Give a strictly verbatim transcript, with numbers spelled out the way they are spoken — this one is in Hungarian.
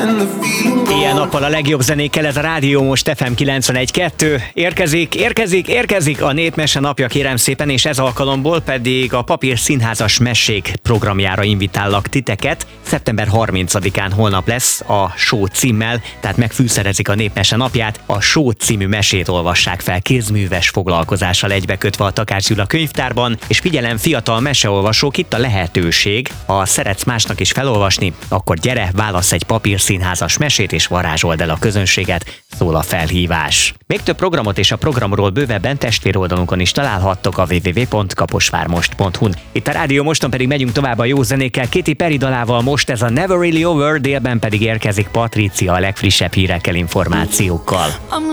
Ilyen nappal a legjobb zenékkel, ez a Rádió Most ef em kilencvenegy kettő. Érkezik, érkezik, érkezik a Népmese napja, kérem szépen, és ez alkalomból pedig a Papír Színházas Mesék programjára invitállak titeket. szeptember harmincadikán holnap lesz a Show címmel, tehát megfűszerezik a Népmese napját. A Show című mesét olvassák fel kézműves foglalkozással egybekötve a Takács Gyula könyvtárban, és figyelem, fiatal meseolvasók, itt a lehetőség. Ha szeretsz másnak is felolvasni, akkor gyere, válasz egy papírszínházas mesét és varázsold el a közönséget, szól a felhívás. Még több programot és a programról bővebben testvéroldalunkon is találhattok a double-u double-u double-u pont kaposvármost pont hu-n. Itt a Rádió Moston pedig megyünk tovább a jó zenékkel. Katy Perry dalával most ez a Never Really Over, délben pedig érkezik Patricia a legfrissebb hírekkel, információkkal.